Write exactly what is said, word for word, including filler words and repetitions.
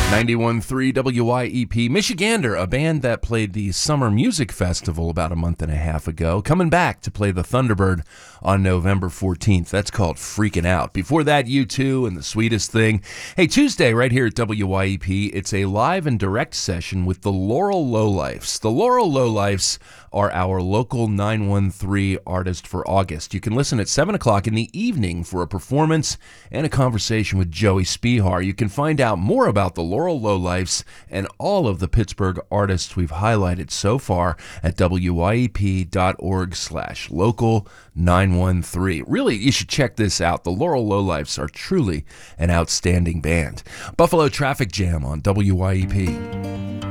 ninety-one point three W Y E P. Michigander, a band that played the Summer Music Festival about a month and a half ago, coming back to play the Thunderbird on November fourteenth. That's called Freaking Out. Before that, U two and The Sweetest Thing. Hey, Tuesday right here at W Y E P, it's a live and direct session with the Laurel Lowlifes. The Laurel Lowlifes are our local nine one three artist for August. You can listen at seven o'clock in the evening for a performance and a conversation with Joey Spihar. You can find out more about the Laurel Lowlifes and all of the Pittsburgh artists we've highlighted so far at W Y E P dot org slash local nine one three. Really, you should check this out. The Laurel Lowlifes are truly an outstanding band. Buffalo Traffic Jam on W Y E P.